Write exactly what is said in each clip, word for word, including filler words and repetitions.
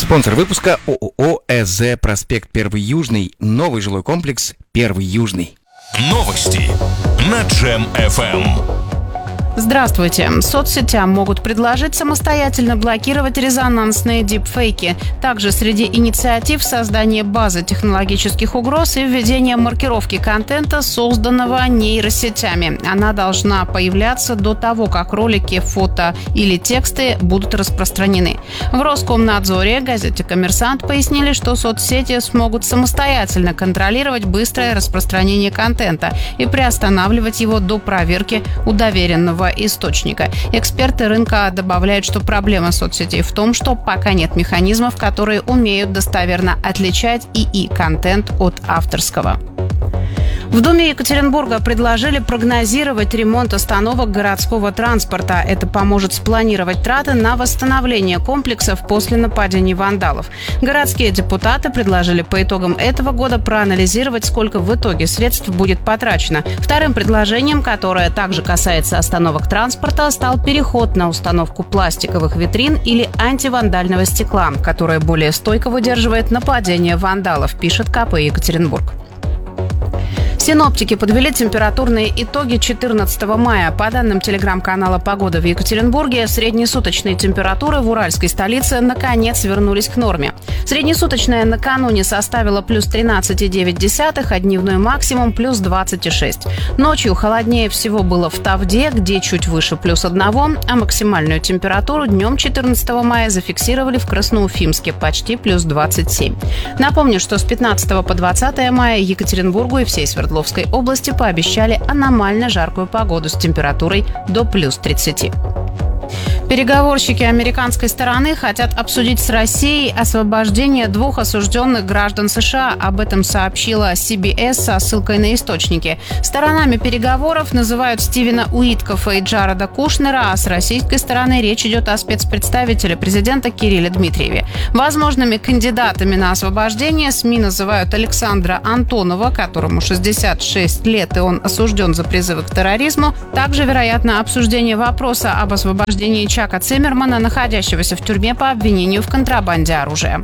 Спонсор выпуска ООО ЭЗ «Проспект Первый Южный». Новый жилой комплекс «Первый Южный». Новости на Джем эф эм. Здравствуйте. Соцсетям могут предложить самостоятельно блокировать резонансные дипфейки. Также среди инициатив создание базы технологических угроз и введение маркировки контента, созданного нейросетями. Она должна появляться до того, как ролики, фото или тексты будут распространены. В Роскомнадзоре газете «Коммерсант» пояснили, что соцсети смогут самостоятельно контролировать быстрое распространение контента и приостанавливать его до проверки у доверенного источника. Эксперты рынка добавляют, что проблема соцсетей в том, что пока нет механизмов, которые умеют достоверно отличать ИИ-контент от авторского. В Думе Екатеринбурга предложили прогнозировать ремонт остановок городского транспорта. Это поможет спланировать траты на восстановление комплексов после нападений вандалов. Городские депутаты предложили по итогам этого года проанализировать, сколько в итоге средств будет потрачено. Вторым предложением, которое также касается остановок транспорта, стал переход на установку пластиковых витрин или антивандального стекла, которое более стойко выдерживает нападение вандалов, пишет ка пэ Екатеринбург. Синоптики подвели температурные итоги четырнадцатого мая. По данным телеграм-канала «Погода» в Екатеринбурге, среднесуточные температуры в уральской столице наконец вернулись к норме. Среднесуточная накануне составила плюс тринадцать целых девять десятых, а дневной максимум плюс двадцать целых шесть. Ночью холоднее всего было в Тавде, где чуть выше плюс одного, а максимальную температуру днем четырнадцатого мая зафиксировали в Красноуфимске почти плюс двадцать семь. Напомню, что с пятнадцатого по двадцатое мая Екатеринбургу и всей Свердловской области пообещали аномально жаркую погоду с температурой до плюс тридцати. Переговорщики американской стороны хотят обсудить с Россией освобождение двух осужденных граждан США. Об этом сообщила си би эс со ссылкой на источники. Сторонами переговоров называют Стивена Уиткофа и Джареда Кушнера, а с российской стороны речь идет о спецпредставителе президента Кирилле Дмитриеве. Возможными кандидатами на освобождение СМИ называют Александра Антонова, которому шестьдесят шесть лет, и он осужден за призывы к терроризму. Также, вероятно, обсуждение вопроса об освобождении Чака Циммермана, находящегося в тюрьме по обвинению в контрабанде оружия.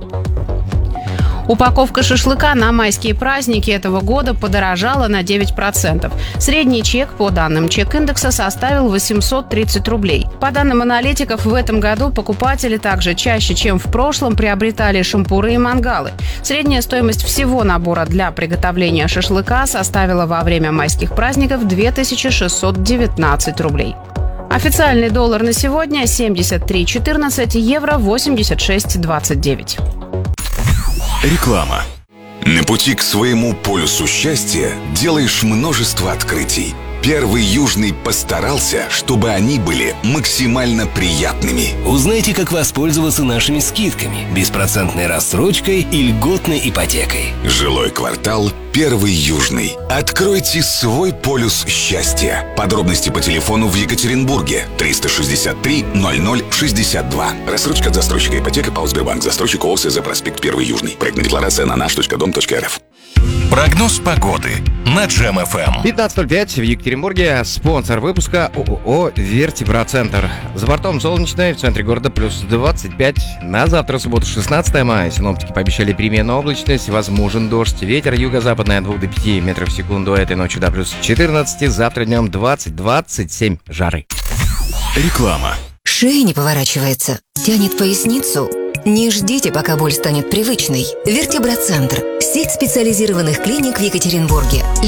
Упаковка шашлыка на майские праздники этого года подорожала на девять процентов. Средний чек, по данным чек-индекса, составил восемьсот тридцать рублей. По данным аналитиков, в этом году покупатели также чаще, чем в прошлом, приобретали шампуры и мангалы. Средняя стоимость всего набора для приготовления шашлыка составила во время майских праздников две тысячи шестьсот девятнадцать рублей. Официальный доллар на сегодня семьдесят три четырнадцать, евро восемьдесят шесть двадцать девять. Реклама. На пути к своему полюсу счастья делаешь множество открытий. Первый Южный постарался, чтобы они были максимально приятными. Узнайте, как воспользоваться нашими скидками, беспроцентной рассрочкой и льготной ипотекой. Жилой квартал Первый Южный. Откройте свой полюс счастья. Подробности по телефону в Екатеринбурге триста шестьдесят три ноль ноль шестьдесят два. Рассрочка от застройщика ипотека ПАО «Сбербанк». Застройщик ООО ЭЗ «Проспект Первый Южный». Проектная декларация на наш точка дом точка эр эф. Прогноз погоды на Джем эф эм. пятнадцать ноль пять в Екатеринбурге. Спонсор выпуска ООО «Вертибрацентр». За бортом солнечно, в центре города плюс двадцать пять. На завтра, субботу, шестнадцатое мая. Синоптики пообещали переменную облачность, возможен дождь. Ветер юго-западный от двух до пяти метров в секунду. Этой ночью до плюс четырнадцати. Завтра днем двадцать двадцать семь жары. Реклама. Шея не поворачивается, тянет поясницу. Не ждите, пока боль станет привычной. Вертибрацентр. Сеть специализированных клиник в Екатеринбурге.